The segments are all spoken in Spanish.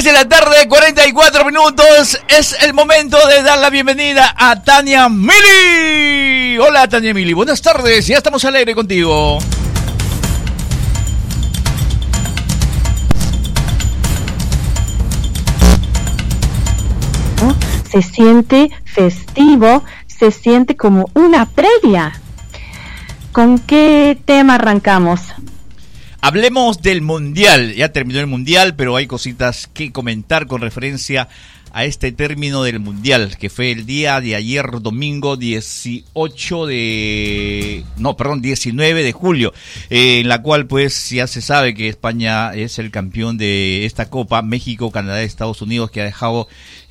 6 de la tarde, 44 minutos. Es el momento de dar la bienvenida a Tania Mili. Hola, Tania Mili. Buenas tardes. Ya estamos al aire contigo. Se siente festivo, se siente como una previa. ¿Con qué tema arrancamos? Hablemos del Mundial. Ya terminó el Mundial, pero hay cositas que comentar con referencia a este término del Mundial, que fue el día de ayer, domingo 19 de julio, en la cual pues ya se sabe que España es el campeón de esta Copa. México, Canadá, Estados Unidos, que ha dejado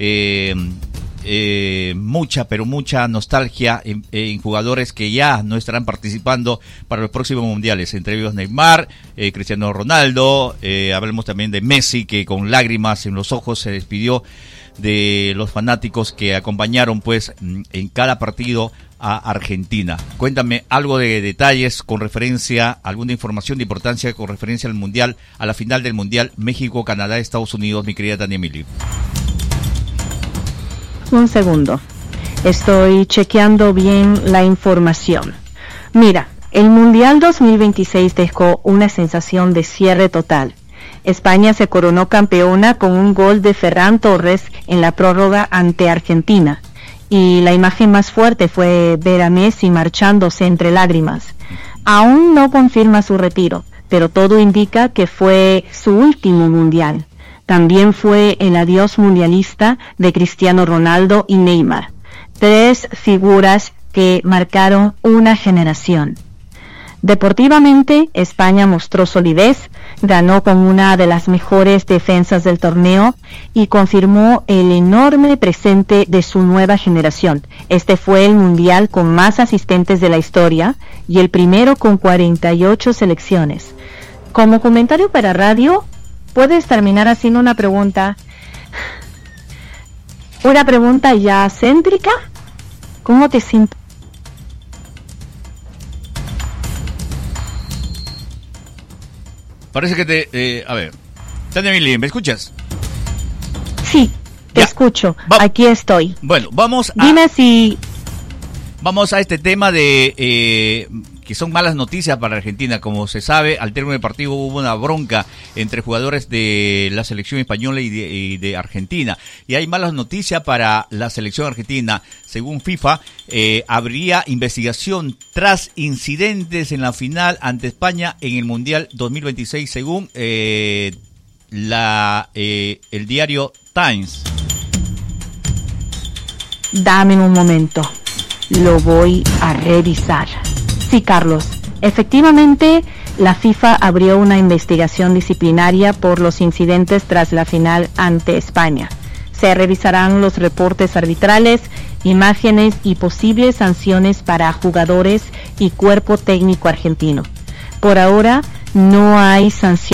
mucha nostalgia en jugadores que ya no estarán participando para los próximos mundiales, entre ellos Neymar, Cristiano Ronaldo. Hablemos también de Messi, que con lágrimas en los ojos se despidió de los fanáticos que acompañaron pues en cada partido a Argentina. Cuéntame algo de detalles con referencia, alguna información de importancia con referencia al Mundial, a la final del Mundial México, Canadá, Estados Unidos, mi querida Tania Mili. Un segundo. Estoy chequeando bien la información. Mira, el Mundial 2026 dejó una sensación de cierre total. España se coronó campeona con un gol de Ferran Torres en la prórroga ante Argentina. Y la imagen más fuerte fue ver a Messi marchándose entre lágrimas. Aún no confirma su retiro, pero todo indica que fue su último Mundial. También fue el adiós mundialista de Cristiano Ronaldo y Neymar. 3 figuras que marcaron una generación. Deportivamente, España mostró solidez, ganó con una de las mejores defensas del torneo y confirmó el enorme presente de su nueva generación. Este fue el mundial con más asistentes de la historia y el primero con 48 selecciones. Como comentario para radio, puedes terminar haciendo una pregunta ya céntrica. ¿Cómo te sientes? Parece que a ver, Tania Mili, ¿me escuchas? Sí, te escucho. Aquí estoy. Bueno, vamos a este tema de que son malas noticias para Argentina. Como se sabe, al término del partido hubo una bronca entre jugadores de la selección española y de Argentina. Y hay malas noticias para la selección argentina. Según FIFA, habría investigación tras incidentes en la final ante España en el Mundial 2026, según el diario Times. Dame un momento, lo voy a revisar. Sí, Carlos, efectivamente la FIFA abrió una investigación disciplinaria por los incidentes tras la final ante España. Se revisarán los reportes arbitrales, imágenes y posibles sanciones para jugadores y cuerpo técnico argentino. Por ahora no hay sanciones.